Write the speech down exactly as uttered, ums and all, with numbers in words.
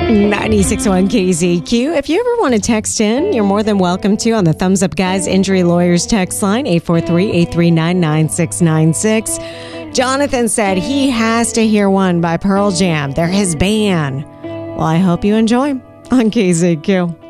ninety-six point one K Z Q. If you ever want to text in, you're more than welcome to on the Thumbs Up Guys Injury Lawyers text line, eight four three, eight three nine, nine six nine six. Jonathan said he has to hear one by Pearl Jam. They're his band. Well, I hope you enjoy on K Z Q.